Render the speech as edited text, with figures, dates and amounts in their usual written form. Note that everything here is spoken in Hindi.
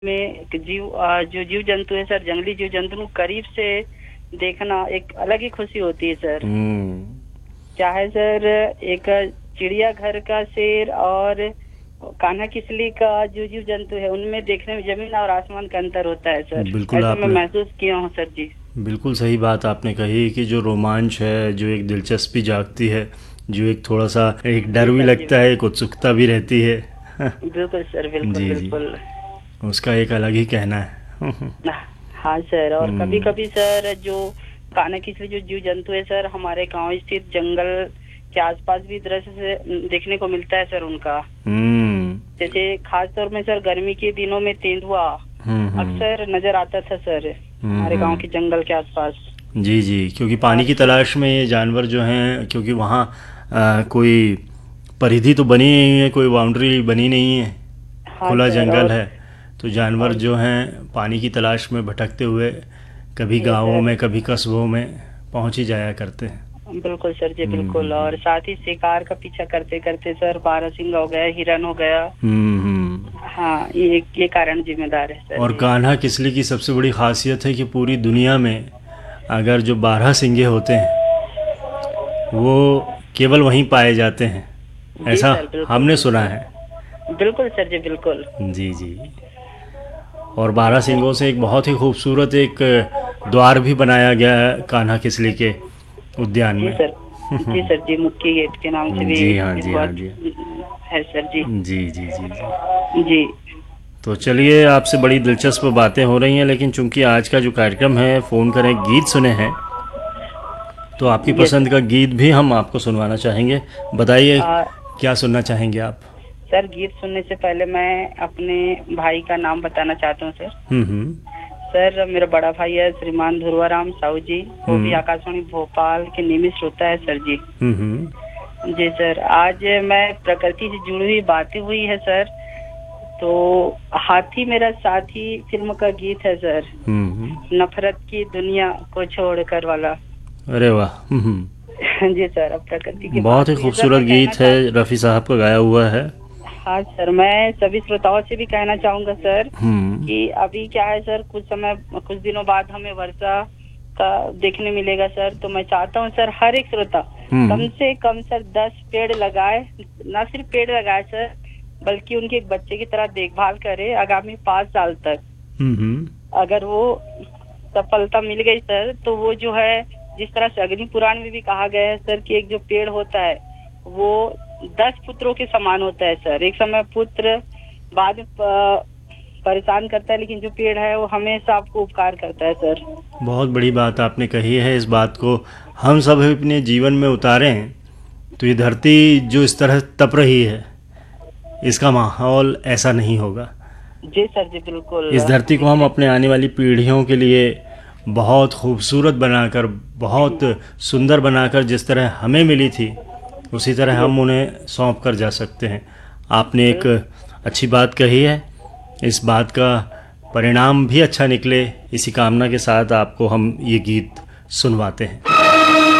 में एक जो जीव जंतु है सर, जंगली जीव जंतु को करीब से देखना एक अलग ही खुशी होती है सर। क्या है सर, एक चिड़ियाघर का शेर और कान्हा किसली का जो जीव जंतु है, उनमें देखने में जमीन और आसमान का अंतर होता है सर। बिल्कुल ऐसा मैं आपने महसूस किया हूँ सर जी। बिल्कुल सही बात आपने कही कि जो रोमांच है, जो एक दिलचस्पी जागती है, जो एक थोड़ा सा एक डर जी भी सर जी, लगता है, एक उत्सुकता भी रहती है। बिल्कुल सर, बिल्कुल जी जी, बिल्कुल। उसका एक अलग ही कहना है। हाँ सर, और कभी हम्म कभी सर जो कान्हा किसली जो जीव जंतु है सर, हमारे गांव स्थित जंगल के आसपास भी दृश्य से देखने को मिलता है सर उनका। हम्म जैसे खास तौर में सर गर्मी के दिनों में तेंदुआ हम्म अक्सर नजर आता था सर हमारे गांव के जंगल के आसपास। जी जी, क्योंकि पानी की तो तलाश में ये जानवर जो हैं, क्योंकि वहाँ कोई परिधि तो बनी नहीं है, कोई बाउंड्री बनी नहीं है, हाँ खुला सर, जंगल है। तो जानवर और जो हैं पानी की तलाश में भटकते हुए कभी जी गाँवों सर, में कभी कस्बों में पहुँच ही जाया करते हैं। बिल्कुल सर जी, बिल्कुल। और हम्म साथ ही शिकार का पीछा करते करते सर बारहसिंगा हो गया, हिरन हो गया। हम्म। हाँ, ये कारण जिम्मेदार है सर और जी। कान्हा किसली की सबसे बड़ी खासियत है कि पूरी दुनिया में अगर जो 12 सिंगे होते हैं वो केवल वहीं पाए जाते हैं, जी ऐसा सर, बिल्कुल हमने सुना बिल्कुल। है। बिल्कुल सर जी, बिल्कुल। जी जी। और 12 सिंगों से एक बहुत ही खूबसूरत एक द्वार भी बनाया गया है कान्हा किसली के उद्यान जी में। सर, जी सर जी, मुक्की गेट के नाम से भी जी हाँ, एक जी हाँ, बात जी। है सर जी। जी जी जी जी। जी तो चलिए, आपसे बड़ी दिलचस्प बातें हो रही हैं, लेकिन चूंकि आज का जो कार्यक्रम है फ़ोन करें गीत सुने हैं, तो आपकी यस पसंद का गीत भी हम आपको सुनवाना चाहेंगे। बताइए सर। क्या सुनना चाहेंगे आप? सर, गीत सुनने से पहले मैं अपने भाई का नाम बताना चाहता हूँ सर। हम्म। सर, मेरा बड़ा भाई है श्रीमान ध्रुवाराम साहू जी, वो भी हम्म आकाशवाणी भोपाल के नियमित श्रोता है सर जी। हम्म जी सर, आज मैं प्रकृति से जुड़ी हुई बातें हुई है सर, तो हाथी मेरा साथी फिल्म का गीत है सर, हम्म। नफरत की दुनिया को छोड़कर वाला। अरे वाह। जी सर, अब प्रकृति की बहुत बात ही हुई है सर, खूबसूरत मैं कहना गीत है, रफ़ी साहब का गाया हुआ है। हाँ सर, मैं सभी श्रोताओं से भी कहना चाहूंगा सर हम्म कि अभी क्या है सर, कुछ दिनों बाद हमें वर्षा का देखने मिलेगा सर। तो मैं चाहता हूँ सर, हर एक श्रोता कम हम्म से कम सर 10 पेड़ लगाए। ना सिर्फ पेड़ लगाए सर, बल्कि उनके एक बच्चे की तरह देखभाल करे आगामी 5 साल तक। हम्म। अगर वो सफलता मिल गई सर, तो वो जो है, जिस तरह से अग्नि पुराण में भी कहा गया है सर कि एक जो पेड़ होता है वो 10 पुत्रों के समान होता है सर। एक समय पुत्र बाद में परेशान करता है, लेकिन जो पेड़ है वो हमेशा आपको उपकार करता है सर। बहुत बड़ी बात आपने कही है। इस बात को हम सब अपने जीवन में उतारें तो ये धरती जो इस तरह तप रही है, इसका माहौल ऐसा नहीं होगा। जी सर जी, बिल्कुल। इस धरती को हम अपने आने वाली पीढ़ियों के लिए बहुत खूबसूरत बनाकर, बहुत सुंदर बनाकर, जिस तरह हमें मिली थी उसी तरह यस, हम उन्हें सौंप कर जा सकते हैं। आपने एक बिल्कुल। अच्छी बात कही है। इस बात का परिणाम भी अच्छा निकले, इसी कामना के साथ आपको हम ये गीत सुनवाते हैं।